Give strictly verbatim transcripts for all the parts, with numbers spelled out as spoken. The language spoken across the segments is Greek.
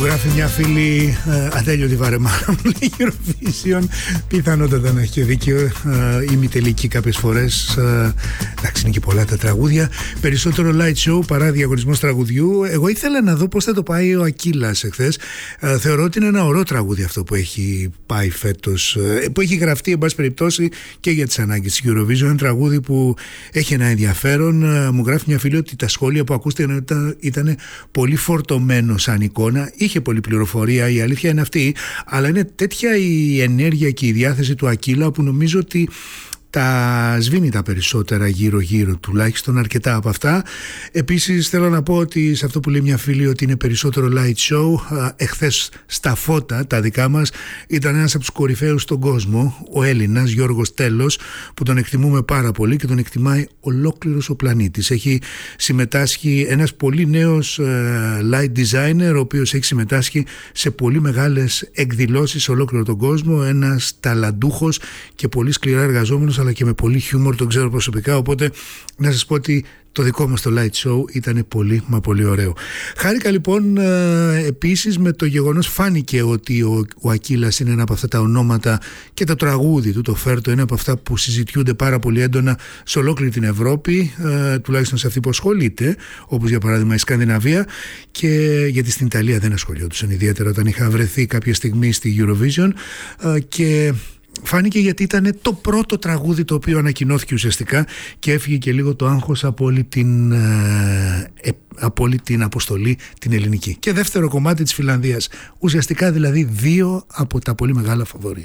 γράφει μια φίλη, ε, ατέλειωτη βαρεμάρα μου, λέει Eurovision. Πιθανότατα να έχει και δίκιο. Ε, ημιτελική κάποιες φορές. Ε, εντάξει, είναι και πολλά τα τραγούδια. Περισσότερο light show παρά διαγωνισμός τραγουδιού. Εγώ ήθελα να δω πώς θα το πάει ο Ακύλας εχθές. Ε, θεωρώ ότι είναι ένα ωραίο τραγούδι αυτό που έχει πάει φέτος. Ε, που έχει γραφτεί, εν πάση περιπτώσει, και για τις ανάγκες της Eurovision. Ένα τραγούδι που έχει ένα ενδιαφέρον. Ε, μου γράφει μια φίλη ότι τα σχόλια που ακούστηκαν ήταν, ήταν πολύ φορτωμένο σαν εικόνα. Είχε πολλή πληροφορία, η αλήθεια είναι αυτή, αλλά είναι τέτοια η ενέργεια και η διάθεση του Ακύλα που νομίζω ότι τα σβήνει τα περισσότερα γύρω γύρω, τουλάχιστον αρκετά από αυτά. Επίσης θέλω να πω ότι σε αυτό που λέει μια φίλη ότι είναι περισσότερο light show, εχθές στα φώτα τα δικά μας ήταν ένας από τους κορυφαίους στον κόσμο, ο Έλληνας Γιώργος Τέλος, που τον εκτιμούμε πάρα πολύ και τον εκτιμάει ολόκληρος ο πλανήτης. Έχει συμμετάσχει ένας πολύ νέος light designer, ο οποίος έχει συμμετάσχει σε πολύ μεγάλες εκδηλώσεις σε ολόκληρο τον κόσμο, ένας ταλαντούχος και πολύ σκληρά εργαζόμενος, αλλά και με πολύ χιούμορ, τον ξέρω προσωπικά, οπότε να σας πω ότι το δικό μας το light show ήταν πολύ μα πολύ ωραίο. Χάρηκα λοιπόν ε, επίσης με το γεγονός, φάνηκε ότι ο, ο Ακύλας είναι ένα από αυτά τα ονόματα και το τραγούδι του, το Φέρτο, είναι από αυτά που συζητιούνται πάρα πολύ έντονα σε ολόκληρη την Ευρώπη, ε, τουλάχιστον σε αυτή που ασχολείται, όπως για παράδειγμα η Σκανδιναβία, και γιατί στην Ιταλία δεν ασχολιόντουσαν ιδιαίτερα όταν είχα βρεθεί κάποια στιγμή στη Eurovision, ε, και φάνηκε γιατί ήταν το πρώτο τραγούδι το οποίο ανακοινώθηκε ουσιαστικά και έφυγε και λίγο το άγχος από όλη την, ε, από όλη την αποστολή την ελληνική. Και δεύτερο κομμάτι της Φιλανδίας, ουσιαστικά δηλαδή δύο από τα πολύ μεγάλα φαβορί.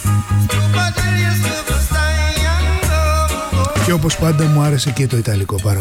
Και όπως πάντα μου άρεσε και το ιταλικό πάρα